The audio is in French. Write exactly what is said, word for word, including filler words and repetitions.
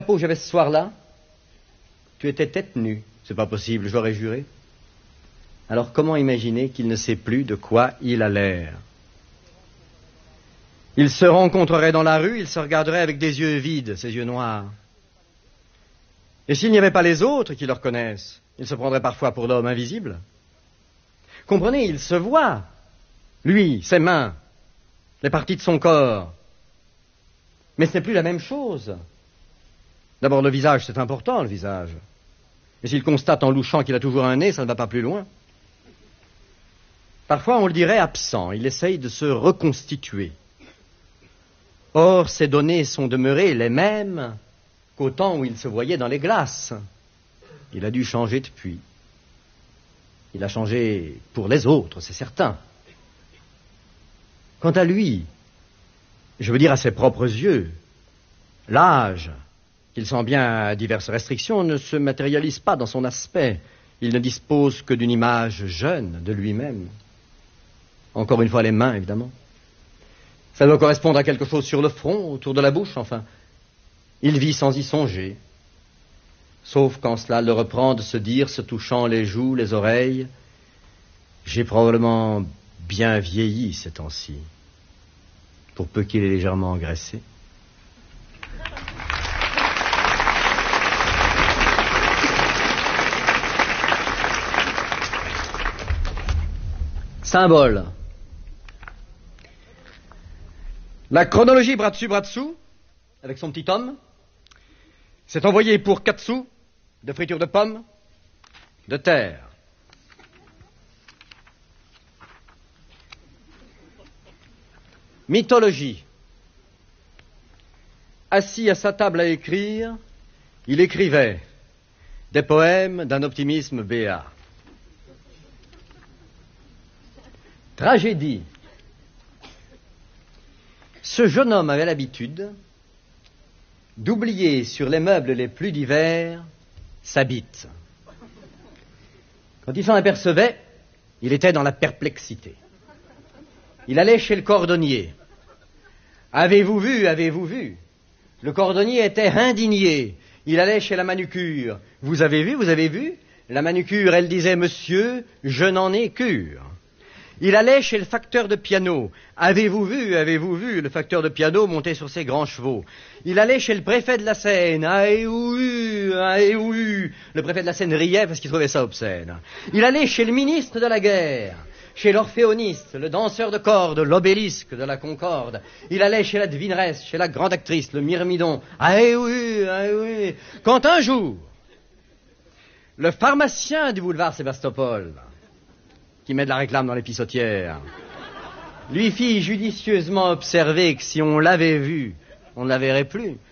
peau que j'avais ce soir-là, tu étais tête nue. C'est pas possible, j'aurais juré. Alors comment imaginer qu'il ne sait plus de quoi il a l'air? Il se rencontrerait dans la rue, il se regarderait avec des yeux vides, ses yeux noirs. Et s'il n'y avait pas les autres qui le reconnaissent, il se prendrait parfois pour l'homme invisible. Comprenez, il se voit, lui, ses mains, les parties de son corps. Mais ce n'est plus la même chose. D'abord, le visage, c'est important, le visage. Et s'il constate en louchant qu'il a toujours un nez, ça ne va pas plus loin. Parfois, on le dirait absent. Il essaye de se reconstituer. Or, ces données sont demeurées les mêmes qu'au temps où il se voyait dans les glaces. Il a dû changer depuis. Il a changé pour les autres, c'est certain. Quant à lui, je veux dire à ses propres yeux, l'âge, qu'il sent bien à diverses restrictions, ne se matérialise pas dans son aspect. Il ne dispose que d'une image jeune de lui-même. Encore une fois, les mains, évidemment. Ça doit correspondre à quelque chose sur le front, autour de la bouche, enfin. Il vit sans y songer. Sauf quand cela le reprend de se dire, se touchant les joues, les oreilles, « J'ai probablement bien vieilli ces temps-ci, pour peu qu'il ait légèrement engraissé. » Symbole. La chronologie bras dessus, bras dessous, avec son petit homme, s'est envoyée pour quatre sous de friture de pommes, de terre. Mythologie. Assis à sa table à écrire, il écrivait des poèmes d'un optimisme béat. Tragédie. Ce jeune homme avait l'habitude d'oublier sur les meubles les plus divers sa bite. Quand il s'en apercevait, il était dans la perplexité. Il allait chez le cordonnier. Avez-vous vu, avez-vous vu? Le cordonnier était indigné. Il allait chez la manucure. Vous avez vu, vous avez vu? La manucure, elle disait, monsieur, je n'en ai cure. Il allait chez le facteur de piano. Avez-vous vu, avez-vous vu, le facteur de piano montait sur ses grands chevaux. Il allait chez le préfet de la Seine. Ah, eh oui, ah, eh oui. Le préfet de la Seine riait parce qu'il trouvait ça obscène. Il allait chez le ministre de la guerre, chez l'orphéoniste, le danseur de cordes, l'obélisque de la Concorde. Il allait chez la devineresse, chez la grande actrice, le myrmidon. Ah, eh oui, ah, eh oui. Quand un jour, le pharmacien du boulevard Sébastopol, qui met de la réclame dans les pissotières, lui fit judicieusement observer que si on l'avait vu, on ne la verrait plus.